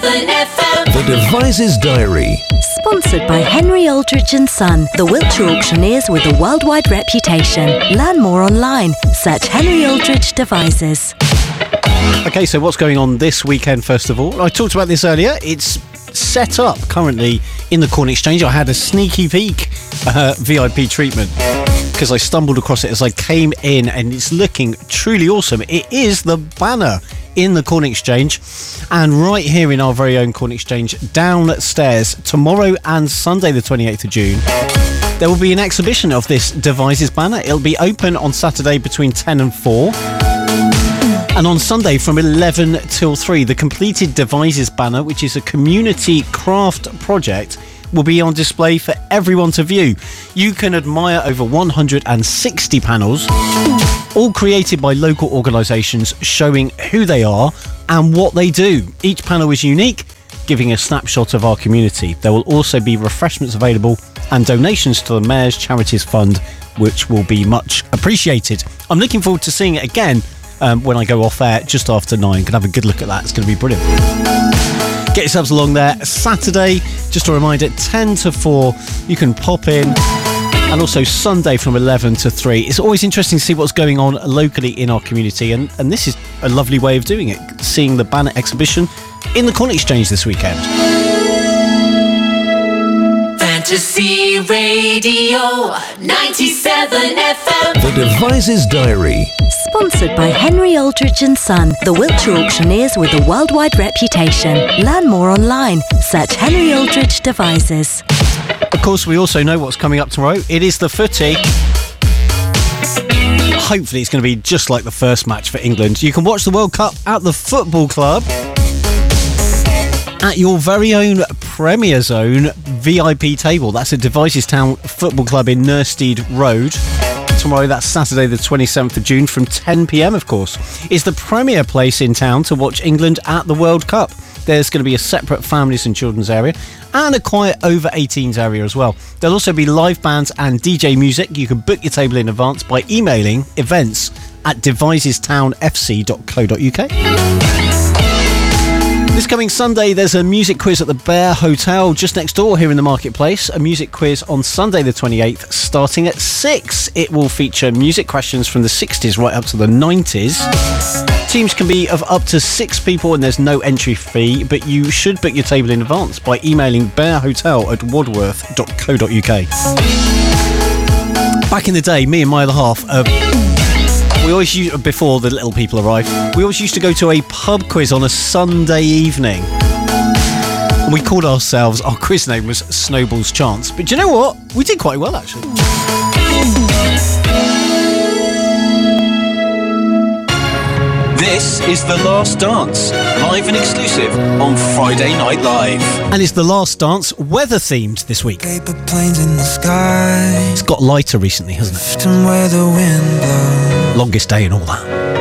The Devices Diary. Sponsored by Henry Aldridge & Son, the Wiltshire auctioneers with a worldwide reputation. Learn more online. Search Henry Aldridge Devices. Okay, so what's going on this weekend, first of all? I talked about this earlier. It's set up currently in the Corn Exchange. I had a sneaky peek VIP treatment because I stumbled across it as I came in, and it's looking truly awesome. It is the banner in the Corn Exchange, and right here in our very own Corn Exchange downstairs, tomorrow and Sunday the 28th of June, there will be an exhibition of this Devices banner. It'll be open on Saturday between 10 and 4. And on Sunday from 11 till 3, the completed Devices banner, which is a community craft project, will be on display for everyone to view. You can admire over 160 panels, all created by local organisations showing who they are and what they do. Each panel is unique, giving a snapshot of our community. There will also be refreshments available and donations to the Mayor's Charities Fund, which will be much appreciated. I'm looking forward to seeing it again when I go off air just after 9. Can have a good look at that. It's going to be brilliant. Get yourselves along there. Saturday, just a reminder, 10 to 4, you can pop in. And also Sunday from 11 to 3. It's always interesting to see what's going on locally in our community, and this is a lovely way of doing it, seeing the banner exhibition in the Corn Exchange this weekend. Fantasy Radio 97 FM. The Devices Diary. Sponsored by Henry Aldridge & Son, the Wiltshire auctioneers with a worldwide reputation. Learn more online. Search Henry Aldridge Devices. Of course, we also know what's coming up tomorrow. It is the footy. Hopefully it's going to be just like the first match for England. You can watch the World Cup at the Football Club at your very own Premier Zone VIP table. That's at Devices Town Football Club in Nursteed Road. Tomorrow, that's Saturday the 27th of June from 10 p.m, of course. It's the premier place in town to watch England at the World Cup. There's going to be a separate families and children's area and a quiet over 18s area as well. There'll also be live bands and DJ music. You can book your table in advance by emailing events@devicestownfc.co.uk. This coming Sunday, there's a music quiz at the Bear Hotel just next door here in the marketplace. A music quiz on Sunday the 28th starting at 6. It will feature music questions from the 60s right up to the 90s. Teams can be of up to 6 people and there's no entry fee, but you should book your table in advance by emailing bearhotel@wadworth.co.uk. Back in the day, me and my other half, we always used, before the little people arrived, we always used to go to a pub quiz on a Sunday evening. And we called ourselves, our quiz name was Snowball's Chance. But do you know what? We did quite well, actually. This is The Last Dance, live and exclusive on Friday Night Live. And it's The Last Dance, weather-themed this week. Paper planes in the sky. It's got lighter recently, hasn't it? Where the wind blows. Longest day and all that.